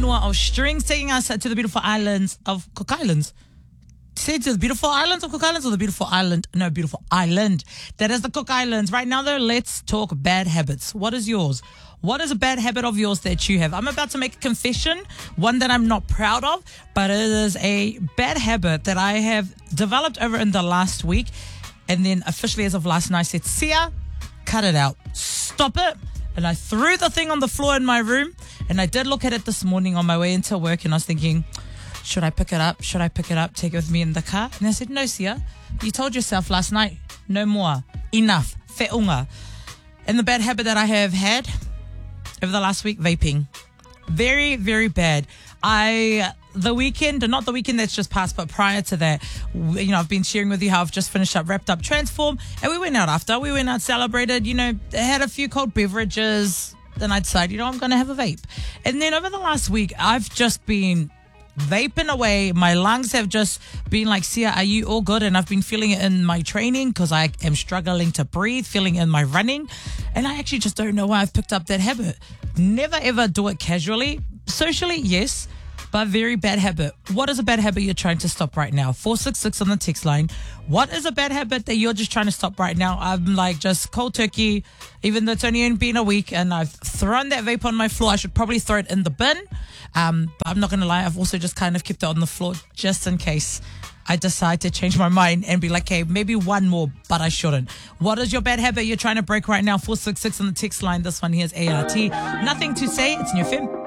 Whanua of Strings, taking us to the beautiful islands of Cook Islands. Say to the beautiful islands of Cook Islands or the beautiful island? No, beautiful island. That is the Cook Islands. Right now, though, let's talk bad habits. What is yours? What is a bad habit of yours that you have? I'm about to make a confession, one that I'm not proud of, but it is a bad habit that I have developed over in the last week. And then officially as of last night, I said, Sia, cut it out. Stop it. And I threw the thing on the floor in my room. And I did look at it this morning on my way into work. And I was thinking, should I pick it up? Should I pick it up? Take it with me in the car? And I said, no, Sia. You told yourself last night, no more. Enough. Fe'unga. And the bad habit that I have had over the last week, vaping. Very, very bad. The weekend, not the weekend that's just passed, but prior to that, I've been sharing with you how I've just wrapped up Transform, and we went out after. We went out, celebrated, had a few cold beverages. Then I decided, I'm going to have a vape. And then over the last week, I've just been vaping away. My lungs have just been like, Sia, are you all good? And I've been feeling it in my training because I am struggling to breathe, feeling it in my running. And I actually just don't know why I've picked up that habit. Never ever do it casually. Socially, yes, but very bad habit. What is a bad habit you're trying to stop right now? 466 on the text line. What is a bad habit that you're just trying to stop right now? I'm like just cold turkey, even though it's only been a week and I've thrown that vape on my floor. I should probably throw it in the bin. But I'm not going to lie, I've also just kind of kept it on the floor just in case I decide to change my mind and be like, hey, maybe one more, but I shouldn't. What is your bad habit you're trying to break right now? 466 on the text line. This one here is ART. Nothing to say. It's New FM.